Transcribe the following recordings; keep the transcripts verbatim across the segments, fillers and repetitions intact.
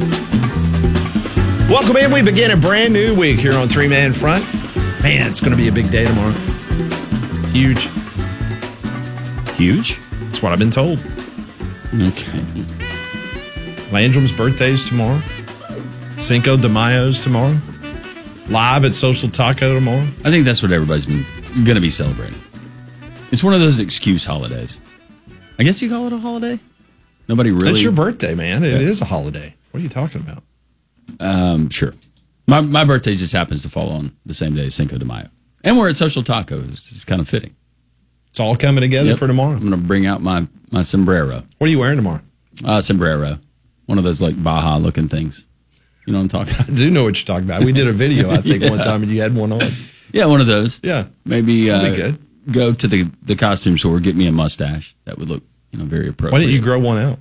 Welcome in. We begin a brand new week here on Three Man Front. Man, it's going to be a big day tomorrow. Huge. Huge? That's what I've been told. Okay. Landrum's birthday's tomorrow. Cinco de Mayo's tomorrow. Live at Social Taco tomorrow. I think that's what everybody's been going to be celebrating. It's one of those excuse holidays. I guess you call it a holiday? Nobody really... It's your birthday, man. It Yeah. is a holiday. What are you talking about? Um, sure. My my birthday just happens to fall on the same day as Cinco de Mayo. And we're at Social Taco. It's, it's kind of fitting. It's all coming together Yep. for tomorrow. I'm going to bring out my, my sombrero. What are you wearing tomorrow? Uh, sombrero. One of those like Baja looking things. You know what I'm talking about? I do know what you're talking about. We did a video, I think, Yeah. one time, and you had one on. Yeah, one of those. Yeah. Maybe uh, That'd be good. go to the, the costume store, get me a mustache. That would look, you know, very appropriate. Why didn't you grow one out?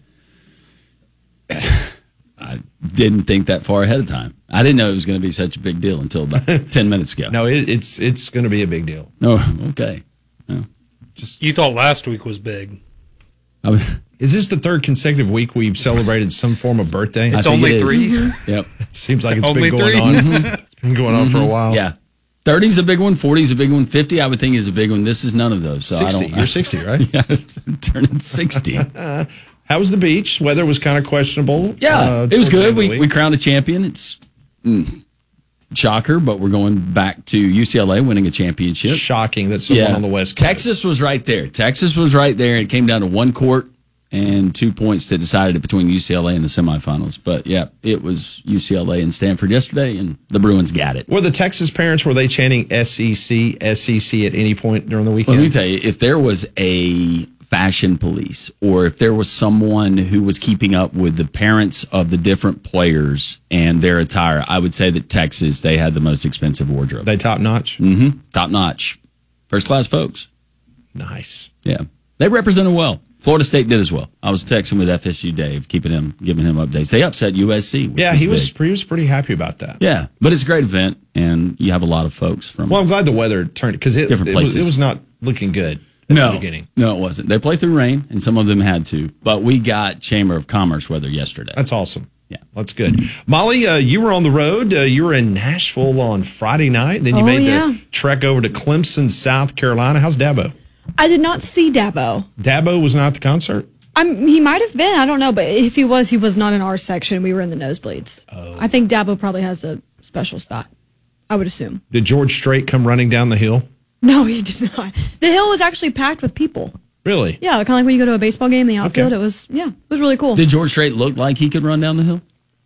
I didn't think that far ahead of time. I didn't know it was going to be such a big deal until about ten minutes ago. No, it, it's it's going to be a big deal. No, okay. No. Just You thought last week was big. I, mean, Is this the third consecutive week we've celebrated some form of birthday? I It's think only it is. three. Yep. It seems like it's Only been going three? on. It's been going on for a while. Yeah. thirty's a big one. forty's a big one. fifty, I would think, is a big one. This is none of those. So sixty. I don't. You're sixty, right? Yeah, I'm turning sixty. How was the beach? Weather was kind of questionable. Yeah, uh, it towards was the end good. of the We week. we crowned a champion. It's mm, shocker, but we're going back to U C L A winning a championship. Shocking that someone on the West Coast. Texas was right there. Texas was right there. It came down to one court and two points that decided it between U C L A and the semifinals. But yeah, it was U C L A and Stanford yesterday, and the Bruins got it. Were the Texas parents, were they chanting S E C, S E C at any point during the weekend? Let me tell you, if there was a fashion police or if there was someone who was keeping up with the parents of the different players and their attire, I would say that Texas, they had the most expensive wardrobe. They top notch? Mm-hmm. Top notch. First class folks. Nice. Yeah. They represented well. Florida State did as well. I was texting with F S U Dave, keeping him, giving him updates. They upset U S C. Which Yeah, was he was big. he was pretty happy about that. Yeah, but it's a great event, and you have a lot of folks from Well, I'm glad the weather turned because it, Different it, was, places. it was not looking good at no, the beginning. no, it wasn't. They played through rain, and some of them had to. But we got Chamber of Commerce weather yesterday. That's awesome. Yeah. That's good. Molly, uh, you were on the road. Uh, you were in Nashville on Friday night. Then you Oh, made yeah. the trek over to Clemson, South Carolina. How's Dabo? I did not see Dabo. Dabo was not at the concert? I'm, he might have been. I don't know. But if he was, he was not in our section. We were in the nosebleeds. Oh. I think Dabo probably has a special spot. I would assume. Did George Strait come running down the hill? No, he did not. The hill was actually packed with people. Really? Yeah, kind of like when you go to a baseball game, the outfield. Okay. It was, yeah, it was really cool. Did George Strait look like he could run down the hill?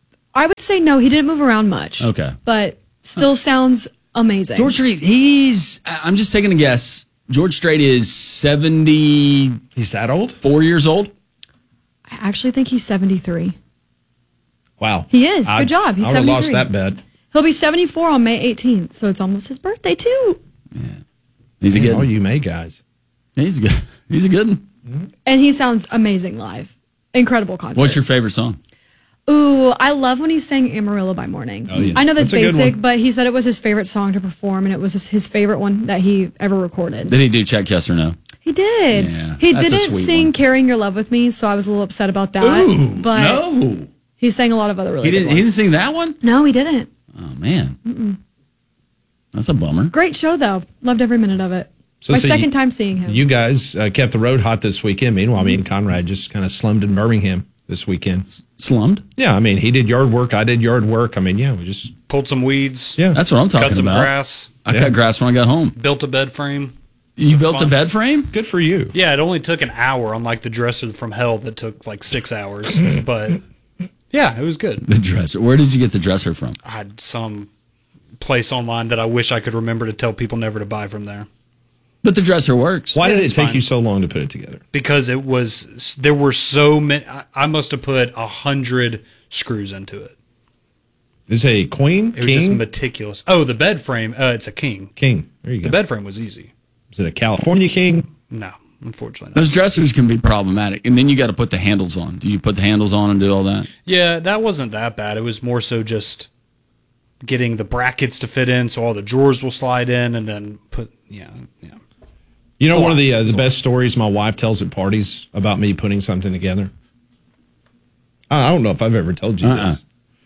I would say no, he didn't move around much. Okay. But still sounds amazing. George Strait, he's, I'm just taking a guess. George Strait is seventy-four He's that old? years old. I actually think he's seventy-three. Wow. He is. Good I- job. He's I would have lost seventy-three. that bet. He'll be seventy-four on May eighteenth, so it's almost his birthday, too. He's a Man, good all one. you May guys. He's a good. He's a good one. And he sounds amazing live. Incredible concert. What's your favorite song? Ooh, I love when he sang Amarillo by Morning. Oh, yeah. I know that's, That's a good basic, one. but he said it was his favorite song to perform, and it was his favorite one that he ever recorded. Did he do Check Yes or No? He did. Yeah, he that's a didn't sweet sing one. Carrying Your Love With Me, so I was a little upset about that. Ooh, but no. he sang a lot of other really He good didn't. He didn't ones. sing that one. No, he didn't. Oh man, that's a bummer. Great show, though. Loved every minute of it. So- My so second you- time seeing him. You guys uh, kept the road hot this weekend. Meanwhile, me and Conrad just kind of slummed in Birmingham this weekend. Slummed. Yeah, I mean, he did yard work. I did yard work. I mean, yeah, we just, Pulled some weeds. yeah. That's what I'm talking Cut some about. grass. I Yeah. cut grass when I got home. Built a bed frame. You built fun. a bed frame? good for you. Yeah, it only took an hour, unlike the dresser from hell that took like six hours. But yeah, it was good. The dresser. Where did you get the dresser from? I had some place online that I wish I could remember to tell people never to buy from there. But the dresser works. Why Yeah, did it it's take fine. you so long to put it together? Because it was, there were so many, I- I must have put a hundred screws into it. Is it a queen? It was just King? meticulous. Oh, the bed frame, uh, it's a king. King. There you The go. bed frame was easy. Is it a California king? No, unfortunately not. Those dressers can be problematic, and then you got to put the handles on. Do you put the handles on and do all that? Yeah, that wasn't that bad. It was more so just getting the brackets to fit in so all the drawers will slide in and then put, yeah, yeah. You know, It's a one of lot. the uh, It's the a best stories my wife tells at parties about me putting something together. I I don't know if I've ever told you Uh-uh. this.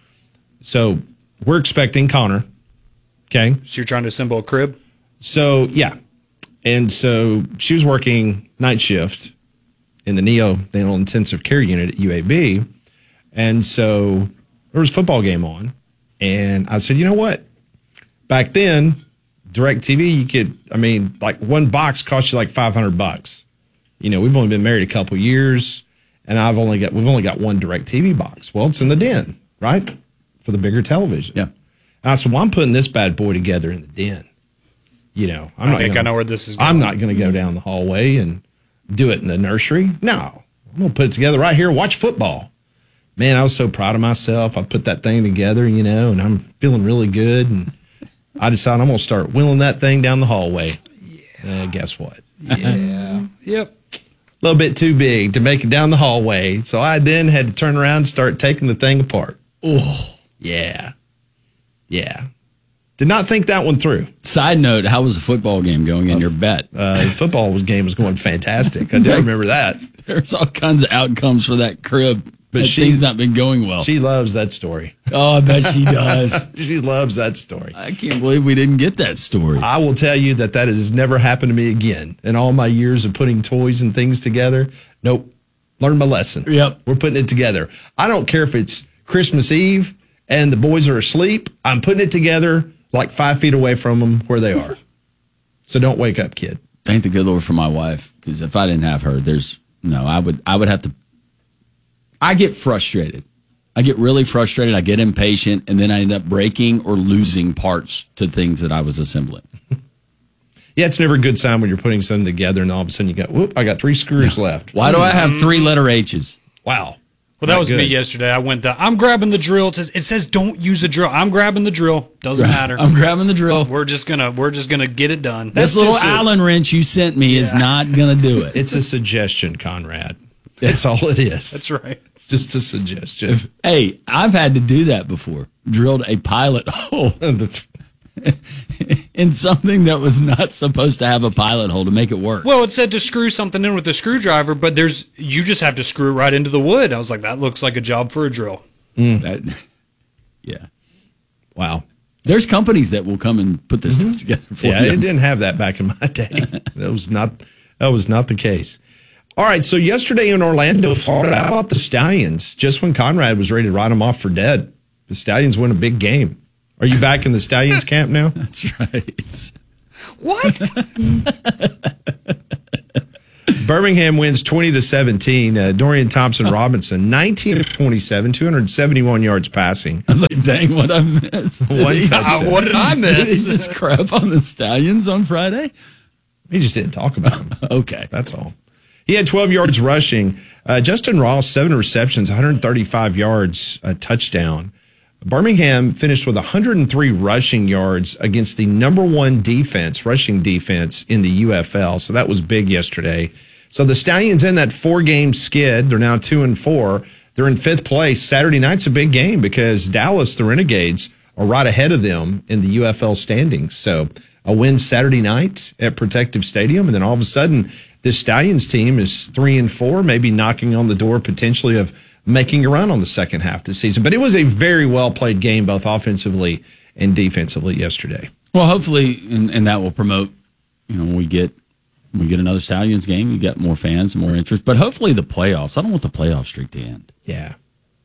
So we're expecting Connor. Okay. So you're trying to assemble a crib? So, yeah. And so she was working night shift in the neonatal intensive care unit at U A B. And so there was a football game on. And I said, you know what? Back then, DirecTV, you could, I mean, like one box cost you like five hundred bucks. You know, we've only been married a couple years, and I've only got, we've only got one DirecTV box. Well, it's in the den, right? For the bigger television. Yeah. And I said, well, I'm putting this bad boy together in the den. You know, I'm I not think gonna, I know where this is going. I'm not going to go down the hallway and do it in the nursery. No, I'm going to put it together right here and watch football. Man, I was so proud of myself. I put that thing together, you know, and I'm feeling really good. And I decided I'm going to start wheeling that thing down the hallway. Yeah. Uh, guess what? Yeah. Yep. A little bit too big to make it down the hallway. So I then had to turn around and start taking the thing apart. Oh, Yeah. Yeah. Did not think that one through. side note, how was the football game going in your bet? Uh, the football was, game was going fantastic. I do remember that. There's all kinds of outcomes for that crib, But but she- things not been going well. She loves that story. oh, I bet she does. She loves that story. I can't believe we didn't get that story. I will tell you that that has never happened to me again in all my years of putting toys and things together. Nope. Learned my lesson. Yep. We're putting it together. I don't care if it's Christmas Eve and the boys are asleep. I'm putting it together like five feet away from them where they are. So don't wake up, kid. Thank the good Lord for my wife, because if I didn't have her, there's no, I would, I would have to. I get frustrated. I get really frustrated. I get impatient, and then I end up breaking or losing parts to things that I was assembling. Yeah, it's never a good sign when you're putting something together and all of a sudden you go, whoop, I got three screws left. Why do I have three letter H's? Wow. Well, that Not was me good. yesterday. I went down. I'm grabbing the drill. It says it says don't use a drill. I'm grabbing the drill. Doesn't matter. I'm grabbing the drill. We're just gonna we're just gonna get it done. This little just a- Allen wrench you sent me is not going to do it. It's a suggestion, Conrad. That's all it is. That's right. It's just a suggestion. Hey, I've had to do that before. Drilled a pilot hole That's in something that was not supposed to have a pilot hole to make it work. Well, it said to screw something in with a screwdriver, but there's you just have to screw it right into the wood. I was like, that looks like a job for a drill. That, yeah. wow. There's companies that will come and put this stuff together for Yeah, you. it didn't have that back in my day. That was not that was not the case. All right, so yesterday in Orlando, Florida, how about the Stallions? Just when Conrad was ready to write them off for dead, the Stallions win a big game. Are you back in the Stallions camp now? That's right. What? Birmingham wins twenty to seventeen. Uh, Dorian Thompson Robinson, nineteen of twenty-seven, two hundred seventy-one yards passing. I was like, dang, what I missed. Did One he, touchdown. What did I did he miss? just crap on the Stallions on Friday? He just didn't talk about them. Okay. That's all. He had twelve yards rushing. Uh, Justin Ross, seven receptions, one hundred thirty-five yards, a touchdown. Birmingham finished with one hundred three rushing yards against the number one defense, rushing defense in the U F L. So that was big yesterday. So the Stallions in that four-game skid. They're now two and four. They're in fifth place. Saturday night's a big game because Dallas, the Renegades, are right ahead of them in the U F L standings. So a win Saturday night at Protective Stadium, and then all of a sudden, this Stallions team is three and four, maybe knocking on the door potentially of making a run on the second half of the season. But it was a very well played game, both offensively and defensively yesterday. Well, hopefully, and, and that will promote, you know, when we get when we get another Stallions game, you get more fans, more interest. But hopefully the playoffs. I don't want the playoff streak to end. Yeah.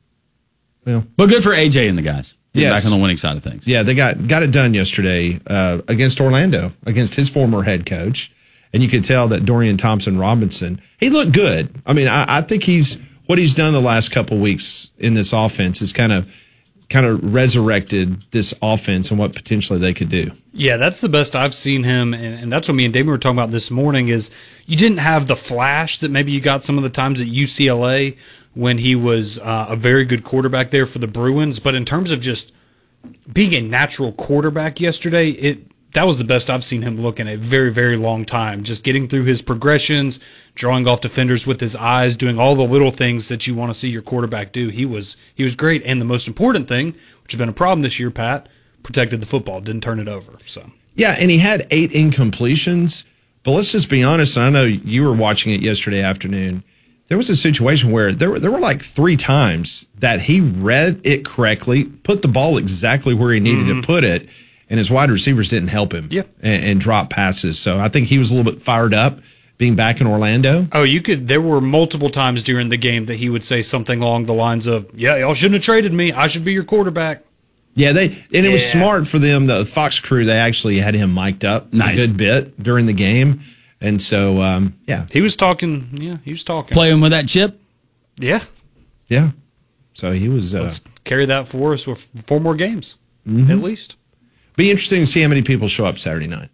Well, But good for A J and the guys. Get Yes. back on the winning side of things. yeah, they got, got it done yesterday uh, against Orlando, against his former head coach. And you could tell that Dorian Thompson Robinson, he looked good. I mean, I, I think he's what he's done the last couple weeks in this offense is kind of kind of resurrected this offense and what potentially they could do. Yeah, that's the best I've seen him, and, and that's what me and Damon were talking about this morning. Is you didn't have the flash that maybe you got some of the times at U C L A when he was uh, a very good quarterback there for the Bruins, but in terms of just being a natural quarterback yesterday, it that was the best I've seen him look in a very, very long time. Just getting through his progressions, drawing off defenders with his eyes, doing all the little things that you want to see your quarterback do. He was he was great, and the most important thing, which has been a problem this year, Pat, protected the football, didn't turn it over. So Yeah, and he had eight incompletions. But let's just be honest, and I know you were watching it yesterday afternoon. there was a situation where there were, there were like three times that he read it correctly, put the ball exactly where he needed mm-hmm. to put it, and his wide receivers didn't help him yeah. and, and drop passes. So I think he was a little bit fired up being back in Orlando. Oh, you could. There were multiple times during the game that he would say something along the lines of, yeah, y'all shouldn't have traded me. I should be your quarterback. Yeah, they and it yeah. was smart for them. The Fox crew, they actually had him mic'd up nice. a good bit during the game. And so, um, yeah. He was talking. Yeah, he was talking. Playing with that chip? Yeah. Yeah. So he was. Uh, Let's carry that for us with four more games, mm-hmm. at least. Be interesting to see how many people show up Saturday night.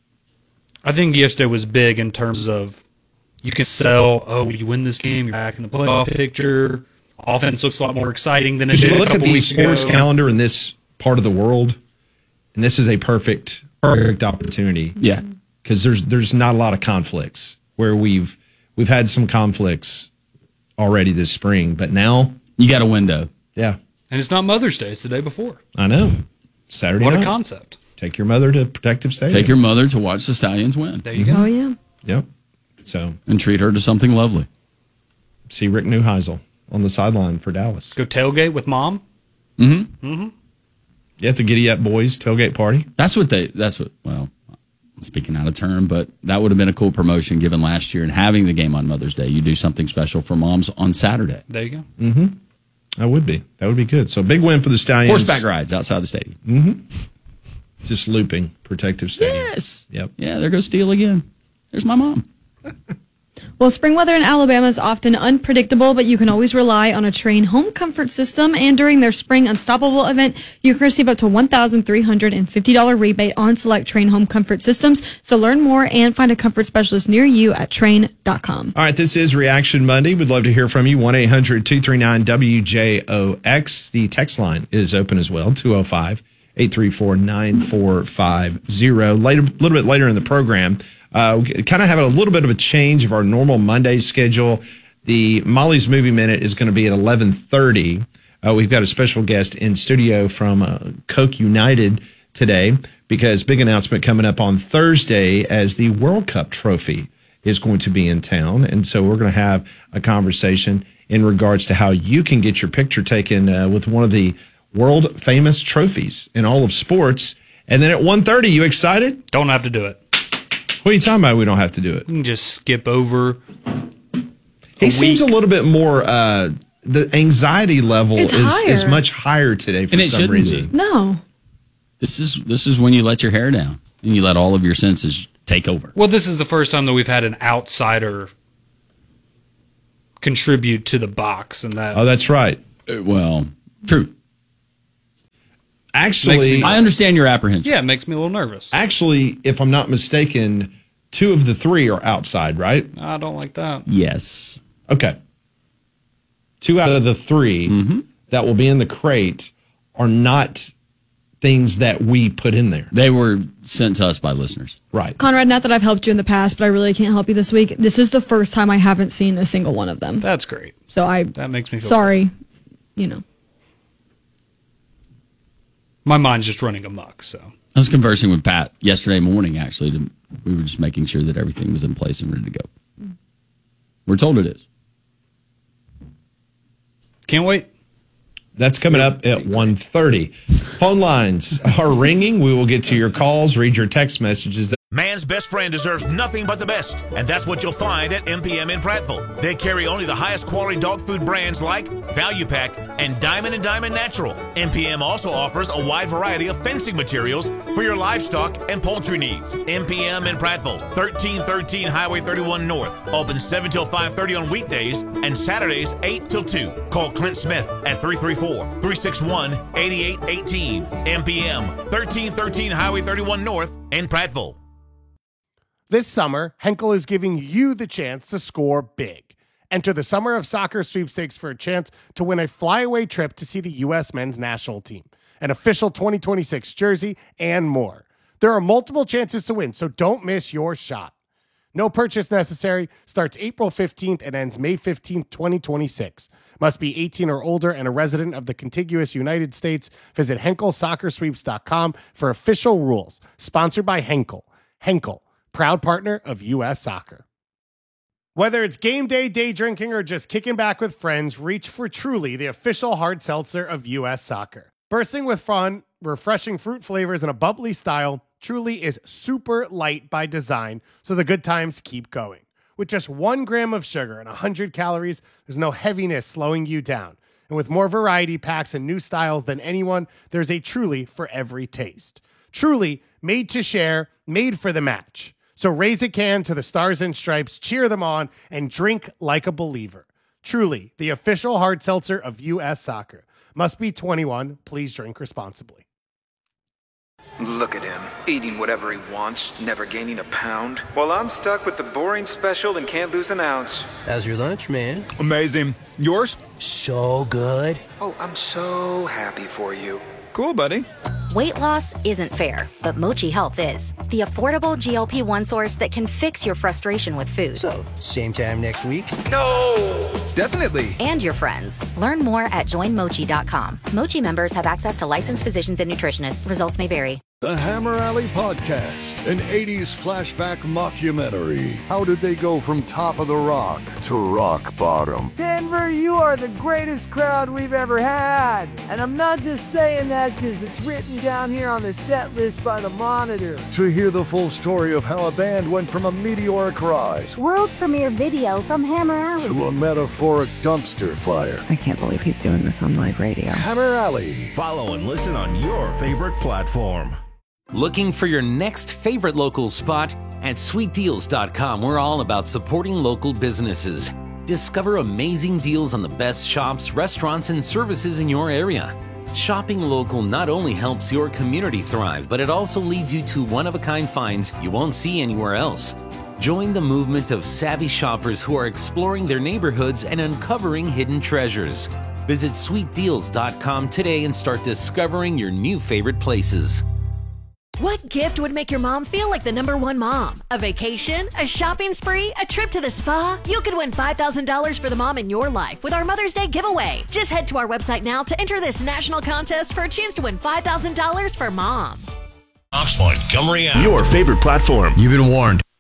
I think yesterday was big in terms of you can sell, oh, you win this game, you're back in the playoff picture. Offense looks a lot more exciting than it did you a look couple at the weeks sports ago. calendar in this part of the world, and this is a perfect, perfect opportunity. Yeah. Because there's there's not a lot of conflicts where we've we've had some conflicts already this spring, but now you got a window. Yeah, and it's not Mother's Day; it's the day before. I know. Saturday what night. a concept! Take your mother to Protective Stadium. Take your mother to watch the Stallions win. There you mm-hmm. go. Oh yeah. Yep. So and treat her to something lovely. See Rick Neuheisel on the sideline for Dallas. Go tailgate with mom. Mm-hmm. Mm-hmm. You have to Giddy Up Boys tailgate party. That's what they. That's what. Well. Speaking out of turn, but that would have been a cool promotion given last year and having the game on Mother's Day. You do something special for moms on Saturday. There you go. Mm-hmm. That would be. That would be good. So big win for the Stallions. Horseback rides outside the stadium. Mm-hmm. Just looping Protective Stadium. Yes. Yep. Yeah, there goes Steele again. There's my mom. Well, spring weather in Alabama is often unpredictable, but you can always rely on a Train home comfort system. And during their Spring Unstoppable event, you can receive up to one thousand three hundred fifty dollars rebate on select Train home comfort systems. So learn more and find a comfort specialist near you at train dot com. All right, this is Reaction Monday. We'd love to hear from you. one eight hundred two three nine W J O X. The text line is open as well, two oh five, eight three four, nine four five zero. Later, a little bit later in the program, Uh, we kind of have a little bit of a change of our normal Monday schedule. The Molly's Movie Minute is going to be at eleven thirty. Uh, we've got a special guest in studio from uh, Coke United today because big announcement coming up on Thursday as the World Cup trophy is going to be in town. And so we're going to have a conversation in regards to how you can get your picture taken uh, with one of the world famous trophies in all of sports. And then at one thirty, you excited? Don't have to do it. What are you talking about? We don't have to do it. You can just skip over. He seems week. a little bit more. Uh, the anxiety level It's is, higher. is much higher today for And it some shouldn't reason. be. No. This is this is when you let your hair down and you let all of your senses take over. Well, this is the first time that we've had an outsider contribute to the box, and that Oh, that's right. Uh, well, true. Actually, I understand your apprehension. yeah, it makes me a little nervous. actually, if I'm not mistaken, two of the three are outside, right? I don't like that. Yes. Okay. Two out of the 3 Mm-hmm. that will be in the crate are not things that we put in there. They were sent to us by listeners. Right. Conrad, not that I've helped you in the past, but I really can't help you this week. This is the first time I haven't seen a single one of them. That's great. So I, That makes me feel sorry, you know. My mind's just running amok. So I was conversing with Pat yesterday morning, actually. To, we were just making sure that everything was in place and ready to go. We're told it is. can't wait. That's coming up at one thirty. Phone lines are ringing. We will get to your calls, read your text messages. Man's best friend deserves nothing but the best, and that's what you'll find at M P M in Prattville. They carry only the highest quality dog food brands like Value Pack and Diamond and Diamond Natural. M P M also offers a wide variety of fencing materials for your livestock and poultry needs. M P M in Prattville, thirteen thirteen Highway thirty-one North. Open seven till five thirty on weekdays and Saturdays eight till two. Call Clint Smith at three three four, three six one, eight eight one eight. M P M, thirteen thirteen Highway thirty-one North in Prattville. This summer, Henkel is giving you the chance to score big. Enter the Summer of Soccer sweepstakes for a chance to win a flyaway trip to see the U S men's national team, an official twenty twenty-six jersey, and more. There are multiple chances to win, so don't miss your shot. No purchase necessary, starts April fifteenth and ends May fifteenth, twenty twenty-six. Must be eighteen or older and a resident of the contiguous United States. Visit Henkel Soccer Sweeps dot com for official rules. Sponsored by Henkel. Henkel, proud partner of U S Soccer. Whether it's game day, day drinking, or just kicking back with friends, reach for Truly, the official hard seltzer of U S Soccer. Bursting with fun, refreshing fruit flavors, and a bubbly style, Truly is super light by design, so the good times keep going. With just one gram of sugar and one hundred calories, there's no heaviness slowing you down. And with more variety packs and new styles than anyone, there's a Truly for every taste. Truly, made to share, made for the match. So raise a can to the Stars and Stripes, cheer them on, and drink like a believer. Truly, the official hard seltzer of U S Soccer. Must be twenty-one. Please drink responsibly. Look at him, eating whatever he wants, never gaining a pound. While I'm stuck with the boring special and can't lose an ounce. How's your lunch, man? Amazing. Yours? So good. Oh, I'm so happy for you. Cool, buddy. Weight loss isn't fair, but Mochi Health is. The affordable G L P one source that can fix your frustration with food. So, same time next week? No! Definitely. And your friends. Learn more at join mochi dot com. Mochi members have access to licensed physicians and nutritionists. Results may vary. The Hammer Alley Podcast, an eighties flashback mockumentary. How did they go from top of the rock to rock bottom? Denver, you are the greatest crowd we've ever had. And I'm not just saying that because it's written down here on the set list by the Monitor. To hear the full story of how a band went from a meteoric rise, world premiere video from Hammer Alley, to a metaphoric dumpster fire. I can't believe he's doing this on live radio. Hammer Alley. Follow and listen on your favorite platform. Looking for your next favorite local spot? At sweet deals dot com, we're all about supporting local businesses. Discover amazing deals on the best shops, restaurants, and services in your area. Shopping local not only helps your community thrive, but it also leads you to one-of-a-kind finds you won't see anywhere else. Join the movement of savvy shoppers who are exploring their neighborhoods and uncovering hidden treasures. Visit sweet deals dot com today and start discovering your new favorite places. What gift would make your mom feel like the number one mom? A vacation? A shopping spree? A trip to the spa? You could win five thousand dollars for the mom in your life with our Mother's Day giveaway. Just head to our website now to enter this national contest for a chance to win five thousand dollars for mom. Ox Montgomery. Your favorite platform. You've been warned.